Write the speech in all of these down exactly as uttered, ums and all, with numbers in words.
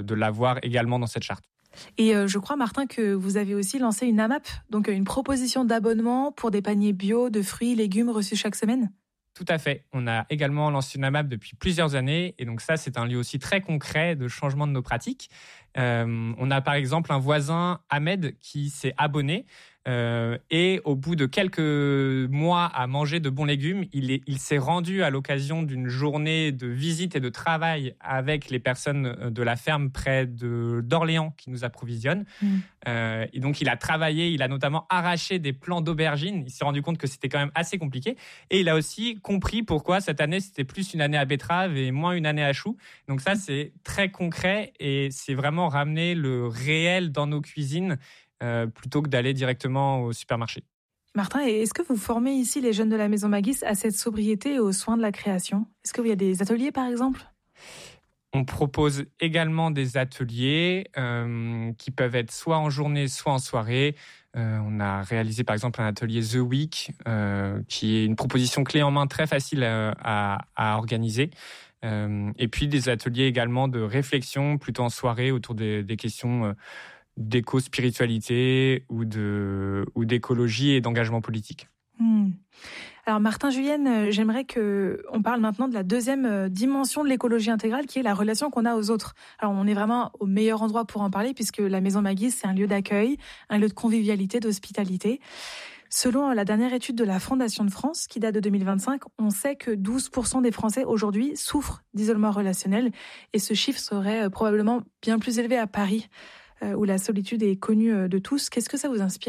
de l'avoir également dans cette charte. Et euh, je crois, Martin, que vous avez aussi lancé une A M A P, donc une proposition d'abonnement pour des paniers bio de fruits, légumes reçus chaque semaine. Tout à fait. On a également lancé une A M A P depuis plusieurs années. Et donc ça, c'est un lieu aussi très concret de changement de nos pratiques. Euh, on a par exemple un voisin, Ahmed, qui s'est abonné. Euh, et au bout de quelques mois à manger de bons légumes, il, est, il s'est rendu à l'occasion d'une journée de visite et de travail avec les personnes de la ferme près de, d'Orléans qui nous approvisionnent. Mmh. Euh, et donc, il a travaillé, il a notamment arraché des plants d'aubergines. Il s'est rendu compte que c'était quand même assez compliqué. Et il a aussi compris pourquoi cette année, c'était plus une année à betterave et moins une année à choux. Donc ça, c'est très concret et c'est vraiment ramener le réel dans nos cuisines Euh, plutôt que d'aller directement au supermarché. Martin, est-ce que vous formez ici les jeunes de la Maison Magis à cette sobriété et aux soins de la création ? Est-ce qu'il y a des ateliers, par exemple ? On propose également des ateliers euh, qui peuvent être soit en journée, soit en soirée. Euh, on a réalisé, par exemple, un atelier The Week, euh, qui est une proposition clé en main très facile à, à, à organiser. Euh, et puis des ateliers également de réflexion, plutôt en soirée, autour des, des questions... Euh, d'éco-spiritualité ou, de, ou d'écologie et d'engagement politique. Mmh. Alors Martin, Julienne, j'aimerais qu'on parle maintenant de la deuxième dimension de l'écologie intégrale, qui est la relation qu'on a aux autres. Alors on est vraiment au meilleur endroit pour en parler, puisque la Maison Magis, c'est un lieu d'accueil, un lieu de convivialité, d'hospitalité. Selon la dernière étude de la Fondation de France, qui date de deux mille vingt-cinq, on sait que douze pour cent des Français aujourd'hui souffrent d'isolement relationnel, et ce chiffre serait probablement bien plus élevé à Paris, où la solitude est connue de tous. Qu'est-ce que ça vous inspire ?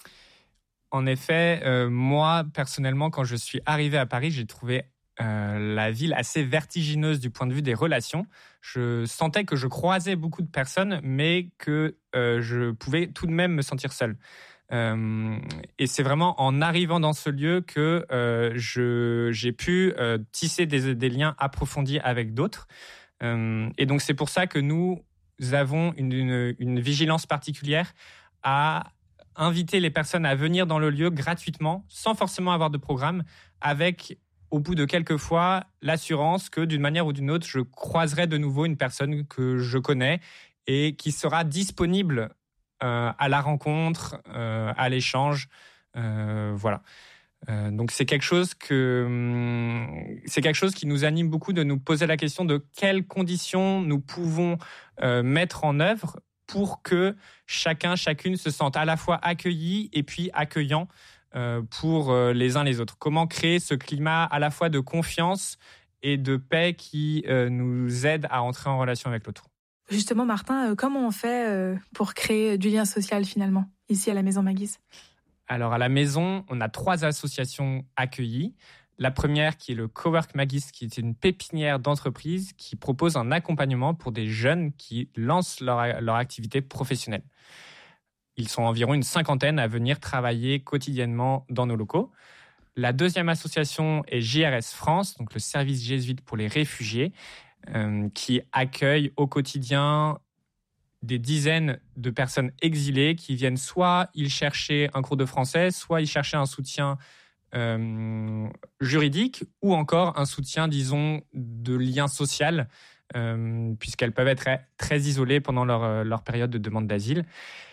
En effet, euh, moi, personnellement, quand je suis arrivé à Paris, j'ai trouvé euh, la ville assez vertigineuse du point de vue des relations. Je sentais que je croisais beaucoup de personnes, mais que euh, je pouvais tout de même me sentir seul. Euh, et c'est vraiment en arrivant dans ce lieu que euh, je, j'ai pu euh, tisser des, des liens approfondis avec d'autres. Euh, et donc, c'est pour ça que nous... Nous avons une, une, une vigilance particulière à inviter les personnes à venir dans le lieu gratuitement, sans forcément avoir de programme, avec, au bout de quelques fois, l'assurance que d'une manière ou d'une autre, je croiserai de nouveau une personne que je connais et qui sera disponible euh, à la rencontre, euh, à l'échange. Euh, voilà. Euh, donc c'est quelque chose que c'est quelque chose qui nous anime beaucoup, de nous poser la question de quelles conditions nous pouvons euh, mettre en œuvre pour que chacun, chacune se sente à la fois accueilli et puis accueillant euh, pour euh, les uns les autres. Comment créer ce climat à la fois de confiance et de paix qui euh, nous aide à entrer en relation avec l'autre. Justement, Martin, euh, comment on fait euh, pour créer du lien social finalement ici à la Maison Magis ? Alors, à la maison, on a trois associations accueillies. La première, qui est le Cowork Magis, qui est une pépinière d'entreprise qui propose un accompagnement pour des jeunes qui lancent leur, leur activité professionnelle. Ils sont environ une cinquantaine à venir travailler quotidiennement dans nos locaux. La deuxième association est J R S France, donc le service jésuite pour les réfugiés, euh, qui accueille au quotidien des dizaines de personnes exilées qui viennent soit y chercher un cours de français, soit y chercher un soutien euh, juridique ou encore un soutien, disons, de lien social, euh, puisqu'elles peuvent être très, très isolées pendant leur, leur période de demande d'asile.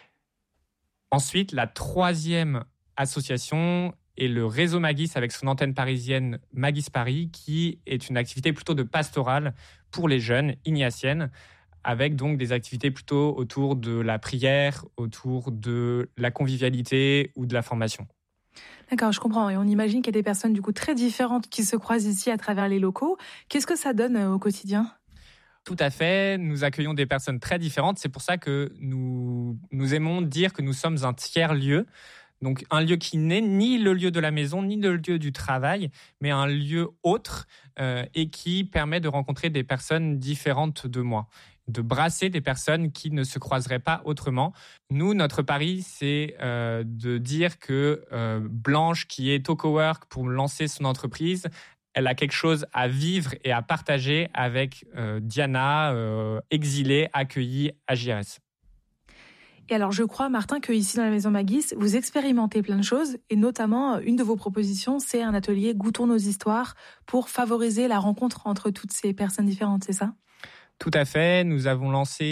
Ensuite, la troisième association est le réseau Magis avec son antenne parisienne Magis Paris, qui est une activité plutôt de pastorale pour les jeunes ignatiennes, avec donc des activités plutôt autour de la prière, autour de la convivialité ou de la formation. D'accord, je comprends. Et on imagine qu'il y a des personnes du coup très différentes qui se croisent ici à travers les locaux. Qu'est-ce que ça donne au quotidien ? Tout à fait. Nous accueillons des personnes très différentes. C'est pour ça que nous, nous aimons dire que nous sommes un tiers-lieu. Donc un lieu qui n'est ni le lieu de la maison, ni le lieu du travail, mais un lieu autre euh, et qui permet de rencontrer des personnes différentes de moi, de brasser des personnes qui ne se croiseraient pas autrement. Nous, notre pari, c'est euh, de dire que euh, Blanche, qui est au Cowork pour lancer son entreprise, elle a quelque chose à vivre et à partager avec euh, Diana, euh, exilée, accueillie à J R S. Et alors, je crois, Martin, qu'ici, dans la Maison Magis, vous expérimentez plein de choses. Et notamment, une de vos propositions, c'est un atelier « Goûtons nos histoires » pour favoriser la rencontre entre toutes ces personnes différentes, c'est ça ? Tout à fait. Nous avons lancé